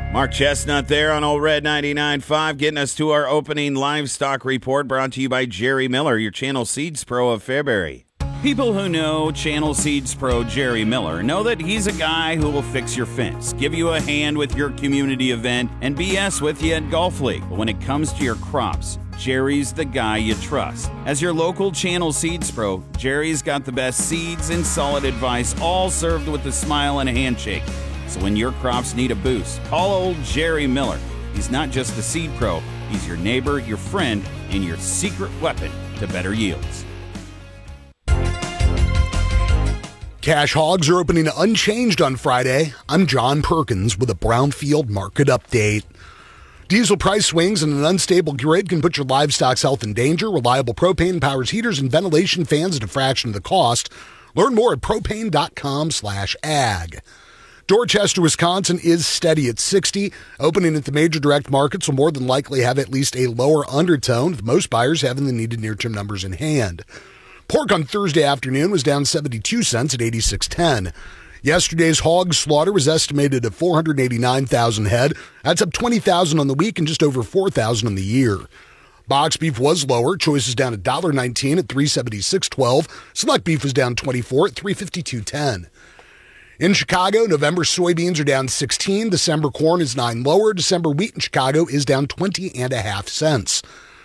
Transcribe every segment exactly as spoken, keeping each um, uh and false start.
Mark Chestnut there on Old Red ninety-nine point five, getting us to our opening livestock report, brought to you by Jerry Miller, your Channel Seeds Pro of Fairbury. People who know Channel Seeds Pro Jerry Miller know that he's a guy who will fix your fence, give you a hand with your community event, and B S with you at Golf League. But when it comes to your crops, Jerry's the guy you trust. As your local Channel Seeds Pro, Jerry's got the best seeds and solid advice, all served with a smile and a handshake. So when your crops need a boost, call old Jerry Miller. He's not just a seed pro, he's your neighbor, your friend, and your secret weapon to better yields. Cash hogs are opening unchanged on Friday. I'm John Perkins with a Brownfield market update. Diesel price swings and an unstable grid can put your livestock's health in danger. Reliable propane powers heaters and ventilation fans at a fraction of the cost. Learn more at propane.com slash ag. Dorchester, Wisconsin is steady at sixty. Opening at the major direct markets will more than likely have at least a lower undertone, with most buyers having the needed near-term numbers in hand. Pork on Thursday afternoon was down seventy-two cents at eighty-six ten. Yesterday's hog slaughter was estimated at four hundred eighty-nine thousand head. That's up twenty thousand on the week and just over four thousand on the year. Box beef was lower. Choice is down one dollar nineteen at three seventy-six twelve. Select beef was down twenty-four at three fifty-two ten. In Chicago, November soybeans are down sixteen. December corn is nine lower. December wheat in Chicago is down twenty and a half cents.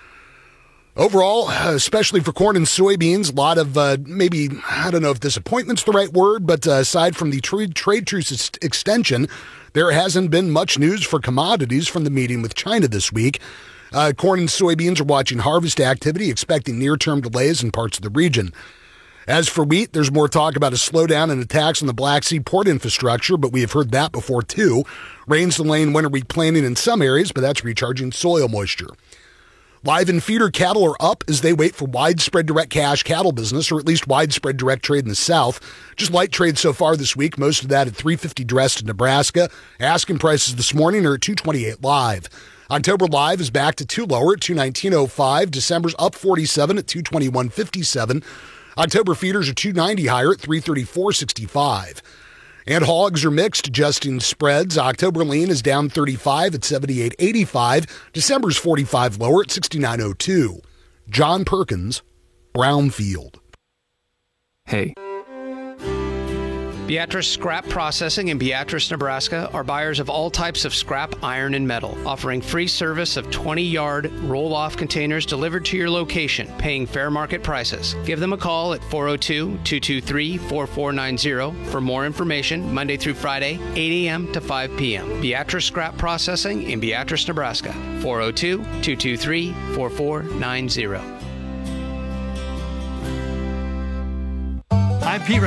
Overall, especially for corn and soybeans, a lot of uh, maybe, I don't know if disappointment's the right word, but uh, aside from the trade, trade truce ex- extension, there hasn't been much news for commodities from the meeting with China this week. Uh, corn and soybeans are watching harvest activity, expecting near-term delays in parts of the region. As for wheat, there's more talk about a slowdown in attacks on the Black Sea port infrastructure, but we have heard that before too. Rains delaying winter wheat planting in some areas, but that's recharging soil moisture. Live and feeder cattle are up as they wait for widespread direct cash cattle business, or at least widespread direct trade in the South. Just light trade so far this week, most of that at three fifty dressed in Nebraska. Asking prices this morning are at two twenty-eight live. October live is back to two lower at two nineteen oh five. December's up forty-seven at two twenty-one fifty-seven. October feeders are two ninety higher at three thirty-four sixty-five. And hogs are mixed, adjusting spreads. October lean is down thirty-five at seventy-eight eighty-five. December's forty-five lower at sixty-nine oh two. John Perkins, Brownfield. Hey. Beatrice Scrap Processing in Beatrice, Nebraska are buyers of all types of scrap, iron, and metal, offering free service of twenty-yard roll-off containers delivered to your location, paying fair market prices. Give them a call at four oh two, two two three, four four nine zero for more information, Monday through Friday, eight a.m. to five p.m. Beatrice Scrap Processing in Beatrice, Nebraska, four oh two, two two three, four four nine zero. I'm Pete